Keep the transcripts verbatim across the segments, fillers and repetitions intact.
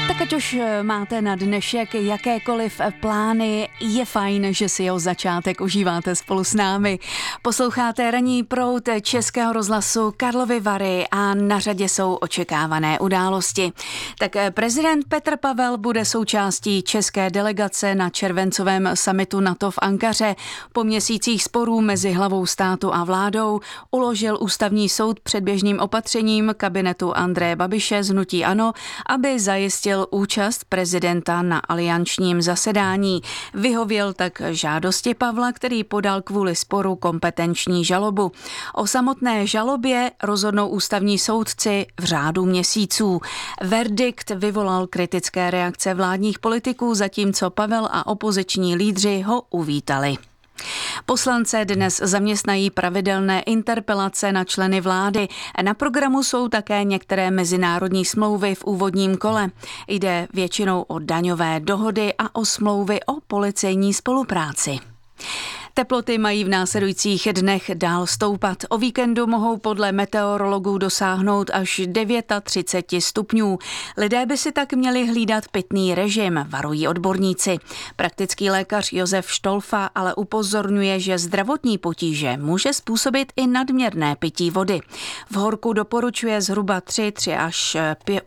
Tak ať už máte na dnešek jakékoliv plány, je fajn, že si jeho začátek užíváte spolu s námi. Posloucháte Ranní proud Českého rozhlasu Karlovy Vary a na řadě jsou očekávané události. Tak prezident Petr Pavel bude součástí české delegace na červencovém summitu NATO v Ankaře. Po měsících sporů mezi hlavou státu a vládou uložil ústavní soud předběžným opatřením kabinetu Andreje Babiše z hnutí ANO, aby zajistil účast prezidenta na aliančním zasedání. Vyhověl tak žádosti Pavla, který podal kvůli sporu kompetenční žalobu. O samotné žalobě rozhodnou ústavní soudci v řádu měsíců. Verdikt vyvolal kritické reakce vládních politiků, zatímco Pavel a opoziční lídři ho uvítali. Poslance dnes zaměstnají pravidelné interpelace na členy vlády. Na programu jsou také některé mezinárodní smlouvy v úvodním kole. Jde většinou o daňové dohody a o smlouvy o policejní spolupráci. Teploty mají v následujících dnech dál stoupat. O víkendu mohou podle meteorologů dosáhnout až třicet devět stupňů. Lidé by si tak měli hlídat pitný režim, varují odborníci. Praktický lékař Josef Štolfa ale upozorňuje, že zdravotní potíže může způsobit i nadměrné pití vody. V horku doporučuje zhruba tři, tři až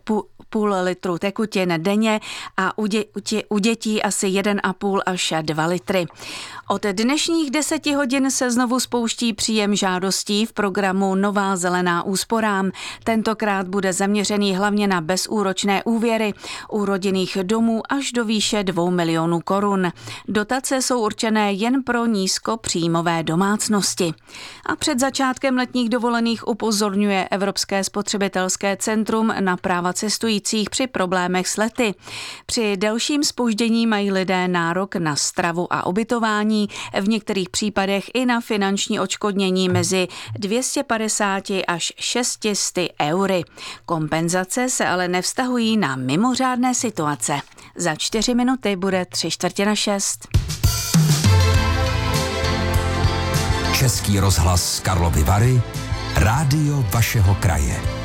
půl litru tekutin denně a u, dě, u dětí asi jeden a půl až dva litry. Od dnešních deseti hodin se znovu spouští příjem žádostí v programu Nová zelená úsporám. Tentokrát bude zaměřený hlavně na bezúročné úvěry u rodinných domů až do výše dvou milionů korun. Dotace jsou určené jen pro nízkopříjmové domácnosti. A před začátkem letních dovolených upozorňuje Evropské spotřebitelské centrum na práva cestujících při problémech s lety. Při delším zpoždění mají lidé nárok na stravu a ubytování, v některých případech i na finanční odškodnění mezi dvě stě padesát až šest set eury. Kompenzace se ale nevztahují na mimořádné situace. Za čtyři minuty bude tři čtvrtě na šest. Český rozhlas Karlovy Vary, rádio vašeho kraje.